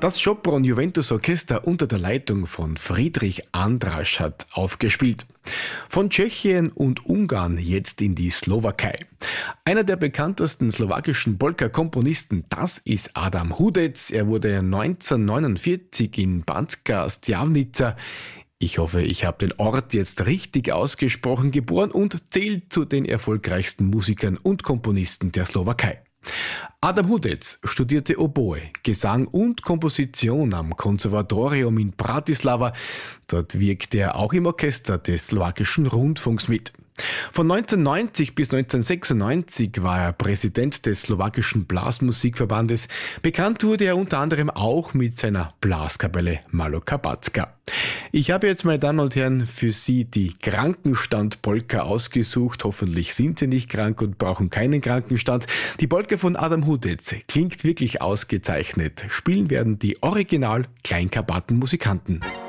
Das Sopron Juventus Orchester unter der Leitung von Friedrich Andrasch hat aufgespielt. Von Tschechien und Ungarn jetzt in die Slowakei. Einer der bekanntesten slowakischen Polka-Komponisten, das ist Adam Hudec. Er wurde 1949 in Banská Štiavnica, ich hoffe, ich habe den Ort jetzt richtig ausgesprochen, geboren und zählt zu den erfolgreichsten Musikern und Komponisten der Slowakei. Adam Hudec studierte Oboe, Gesang und Komposition am Konservatorium in Bratislava. Dort wirkte er auch im Orchester des slowakischen Rundfunks mit. Von 1990 bis 1996 war er Präsident des slowakischen Blasmusikverbandes. Bekannt wurde er unter anderem auch mit seiner Blaskapelle Maloka Backa. Ich habe jetzt, meine Damen und Herren, für Sie die Krankenstand-Polka ausgesucht. Hoffentlich sind Sie nicht krank und brauchen keinen Krankenstand. Die Polka von Adam Hudec klingt wirklich ausgezeichnet. Spielen werden die Original-Kleinkarpaten-Musikanten.